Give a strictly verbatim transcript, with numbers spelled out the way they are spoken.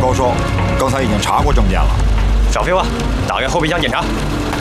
高寿，刚才已经查过证件了。 少废话，打开后备箱检查。